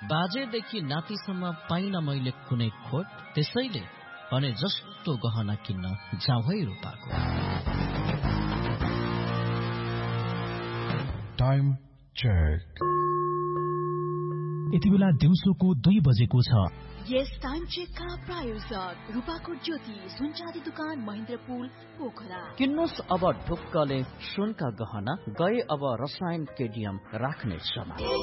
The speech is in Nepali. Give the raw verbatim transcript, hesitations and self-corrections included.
बाजेदेखि नातिसम्म पाइन मैले कुनै खोट, त्यसैले भने जस्तो गहना किन्न जाउँ है रूपाको। Time check. यति बेला दिउँसोको दुई बजेको छ। यस टाइम चेकका प्रायोजक रूपाको ज्योति सुनचाँदी दुकान महेन्द्रपुल पोखरा। किन्नुस् अब ढुक्कले सुनका गहना, गए अब रसायन केडियम राख्ने समय।